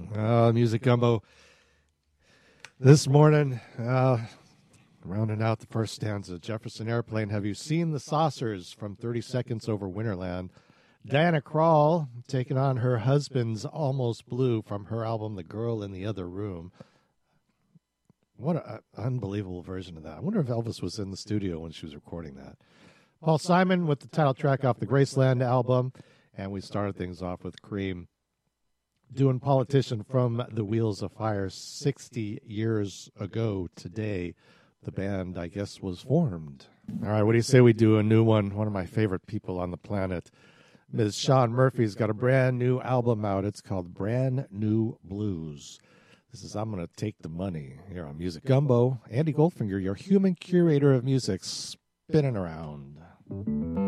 Music Gumbo. This morning, rounding out the first stanza, Jefferson Airplane, Have You Seen the Saucers from 30 Seconds Over Winterland. Diana Krall taking on her husband's Almost Blue from her album The Girl in the Other Room. What an unbelievable version of that. I wonder if Elvis was in the studio when she was recording that. Paul Simon with the title track off the Graceland album. And we started things off with Cream doing Politician from the Wheels of Fire. 60 years ago today, the band, I guess, was formed. All right, what do you say we do a new one? One of my favorite people on the planet, Ms. Sean Murphy's got a brand new album out. It's called Brand New Blues. This is I'm Gonna Take the Money here on Music Gumbo. Andy Goldfinger, your human curator of music, spinning around.